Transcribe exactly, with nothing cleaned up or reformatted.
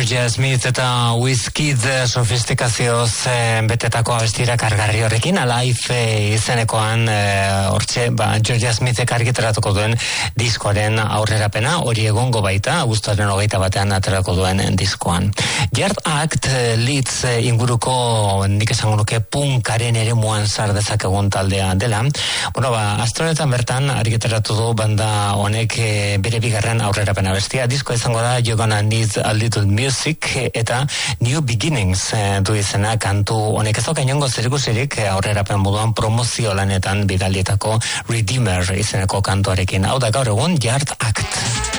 Georgia Smith eta Wizkid sofistikazioz eh, betetako abestira kargarri horrekin, Alive eh, izenekoan hortxe, eh, ba, Georgia Smithek argitaratuko duen diskoaren aurrerapena, hori egongo baita, abuztuaren hogeita batean aterako duen diskoan. Yard Act eh, Leeds eh, inguruko, nik esango nuke, punkaren ere muan sar dezakegun taldea dela. Bueno, ba, astronetan bertan argitaratu du banda honek eh, bere bigarren aurrerapena bestia. Disko izango da You're Gonna Need a Little Music eta New Beginnings eh, du izena kantu honek. Ez dauka inongo zerikusirik eh, aurrerapen moduan promozio lanetan bidalietako Redeemer izeneko kantuarekin. Hau da gaur egun Yard Act.